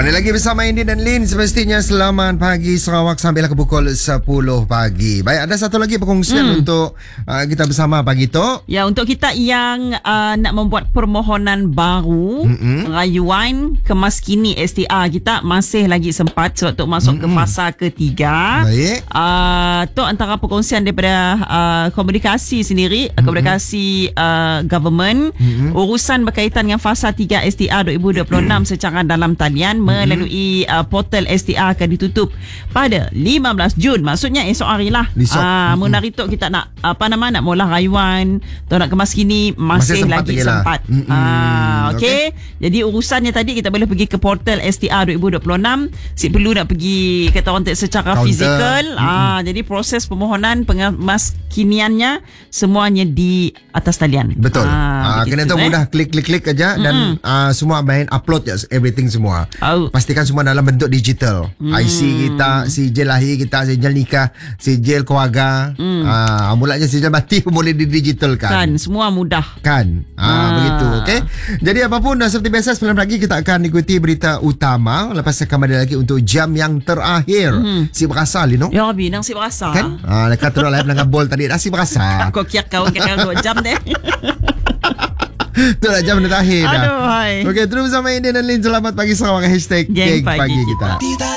Kembali lagi bersama Indi dan Lin. Semestinya selamat pagi Sarawak sampailah ke pukul 10 pagi. Baik, ada satu lagi perkongsian untuk kita bersama pagi tu. Ya, untuk kita yang nak membuat permohonan baru rayuan kemaskini STR, kita masih lagi sempat sebab untuk masuk ke fasa ketiga. Baik. Tu antara perkongsian daripada komunikasi sendiri, komunikasi government, urusan berkaitan dengan fasa 3 STR 2026 secara dalam talian melalui portal STR akan ditutup pada 15 Jun. Maksudnya esok hari lah. Muna rituk kita nak nak mula rayuan atau nak kemaskini masih lagi sempat. Okey. Jadi urusannya tadi kita boleh pergi ke portal STR 2026. Si perlu nak pergi kata orang secara fizikal. Jadi proses permohonan pengemaskiniannya semuanya di atas talian. Betul. Kena tahu mudah klik aja dan semua main upload je everything semua. Pastikan semua dalam bentuk digital. IC kita, sijil lahir kita, sijil nikah, sijil keluarga, mulanya sijil mati pun boleh didigitalkan. Kan, semua mudah. Kan, begitu. Okey. Jadi apapun seperti biasa 9 pagi kita akan ikuti berita utama. Lepas saya kembali lagi untuk jam yang terakhir. Si berasa Lino. Ya Rabbi, nang si berasa. Kan? Lekat terus live dengan bol tadi dah si berasa. Kau kira kau kira 2 jam deh. Itulah jam terakhir dah. Aduh, hai. Okey, terus bersama Indi dan Lin. Selamat pagi Sarawak. #Geng Pagi kita.